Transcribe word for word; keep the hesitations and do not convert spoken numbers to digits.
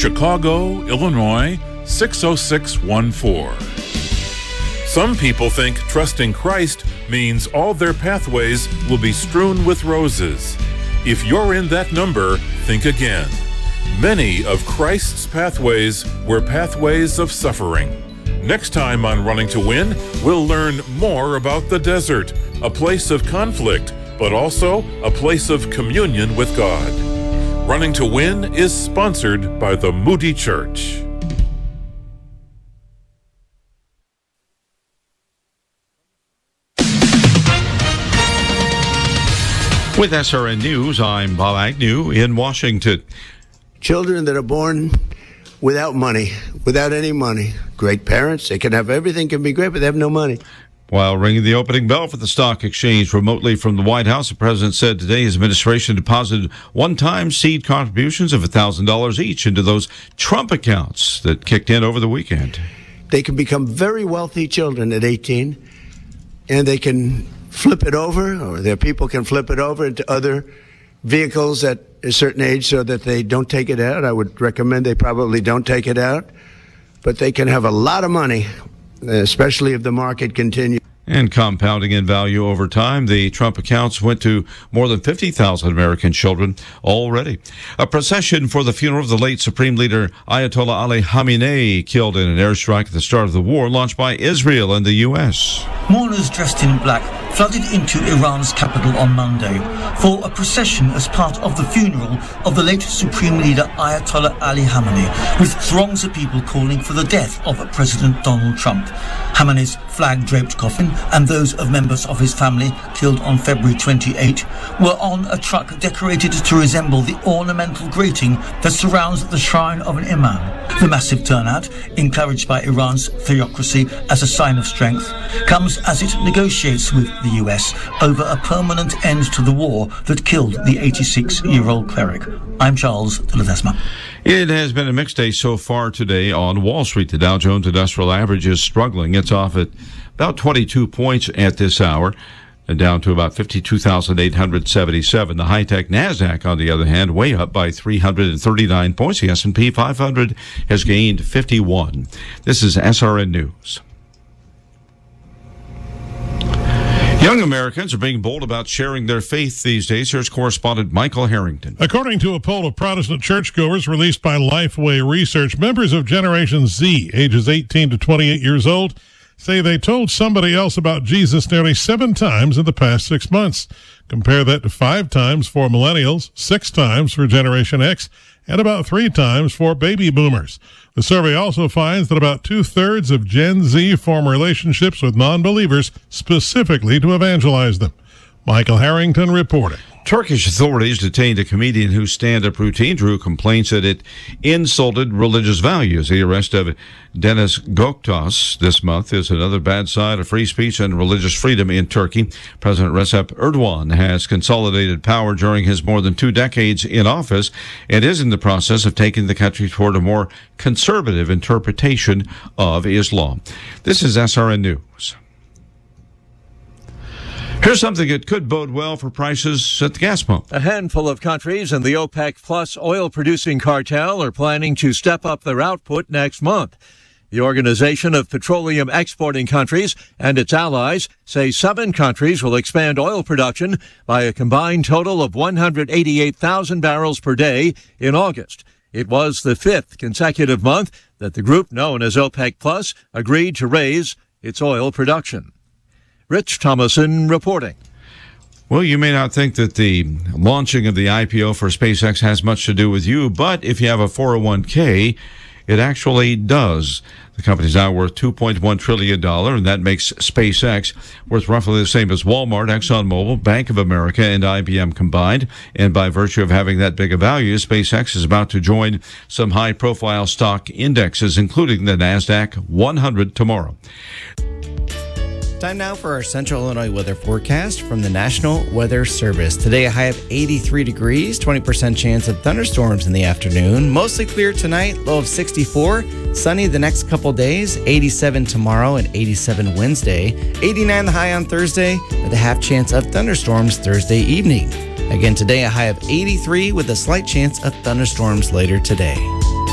Chicago, Illinois, six oh six one four. Some people think trusting Christ means all their pathways will be strewn with roses. If you're in that number, think again. Many of Christ's pathways were pathways of suffering. Next time on Running to Win, we'll learn more about the desert, a place of conflict, but also a place of communion with God. Running to Win is sponsored by the Moody Church. With S R N News, I'm Bob Agnew in Washington. Children that are born without money, without any money, great parents, they can have everything, can be great, but they have no money. While ringing the opening bell for the stock exchange remotely from the White House, the president said today his administration deposited one-time seed contributions of one thousand dollars each into those Trump accounts that kicked in over the weekend. They can become very wealthy children at eighteen, and they can flip it over, or their people can flip it over into other vehicles at a certain age so that they don't take it out. I would recommend they probably don't take it out, but they can have a lot of money, especially if the market continues. And compounding in value over time, the Trump accounts went to more than fifty thousand American children already. A procession for the funeral of the late Supreme Leader Ayatollah Ali Khamenei, killed in an airstrike at the start of the war, launched by Israel and the U S. Mourners dressed in black flooded into Iran's capital on Monday for a procession as part of the funeral of the late Supreme Leader Ayatollah Ali Khamenei, with throngs of people calling for the death of President Donald Trump. Khamenei's flag-draped coffin and those of members of his family killed on February twenty-eighth were on a truck decorated to resemble the ornamental grating that surrounds the shrine of an imam. The massive turnout, encouraged by Iran's theocracy as a sign of strength, comes as it negotiates with the U S over a permanent end to the war that killed the eighty-six-year-old cleric. I'm Charles de Ledesma. It has been a mixed day so far today on Wall Street. The Dow Jones Industrial Average is struggling. It's off at about twenty-two points at this hour, and down to about fifty-two thousand eight hundred seventy-seven. The high-tech NASDAQ, on the other hand, way up by three hundred thirty-nine points. The S and P five hundred has gained fifty-one. This is S R N News. Young Americans are being bold about sharing their faith these days. Here's correspondent Michael Harrington. According to a poll of Protestant churchgoers released by Lifeway Research, members of Generation Z, ages eighteen to twenty-eight years old, say they told somebody else about Jesus nearly seven times in the past six months. Compare that to five times for millennials, six times for Generation X, and about three times for baby boomers. The survey also finds that about two-thirds of Gen Z form relationships with non-believers specifically to evangelize them. Michael Harrington reporting. Turkish authorities detained a comedian whose stand-up routine drew complaints that it insulted religious values. The arrest of Deniz Göktaş this month is another bad side of free speech and religious freedom in Turkey. President Recep Erdogan has consolidated power during his more than two decades in office and is in the process of taking the country toward a more conservative interpretation of Islam. This is S R N News. Here's something that could bode well for prices at the gas pump. A handful of countries in the OPEC Plus oil-producing cartel are planning to step up their output next month. The Organization of Petroleum Exporting Countries and its allies say seven countries will expand oil production by a combined total of one hundred eighty-eight thousand barrels per day in August. It was the fifth consecutive month that the group known as OPEC Plus agreed to raise its oil production. Rich Thomason reporting. Well, you may not think that the launching of the I P O for SpaceX has much to do with you, but if you have a four oh one k, it actually does. The company's now worth two point one trillion dollars, and that makes SpaceX worth roughly the same as Walmart, ExxonMobil, Bank of America, and I B M combined. And by virtue of having that big a value, SpaceX is about to join some high-profile stock indexes, including the NASDAQ one hundred tomorrow. Time now for our Central Illinois weather forecast from the National Weather Service. Today, a high of eighty-three degrees, twenty percent chance of thunderstorms in the afternoon. Mostly clear tonight, low of sixty-four. Sunny the next couple days, eighty-seven tomorrow and eighty-seven Wednesday. eighty-nine the high on Thursday, with a half chance of thunderstorms Thursday evening. Again today, a high of eighty-three with a slight chance of thunderstorms later today.